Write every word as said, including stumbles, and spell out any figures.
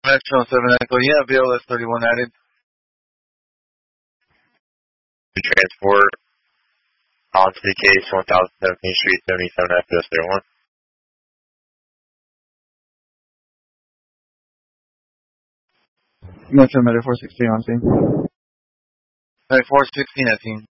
Metro seven Echo, yeah, B L S thirty-one added. To transport onto the case one thousand seventeenth Street, seventy-seven F S thirty-one. Metro Metro four sixteen on scene. Alright, four sixteen at team.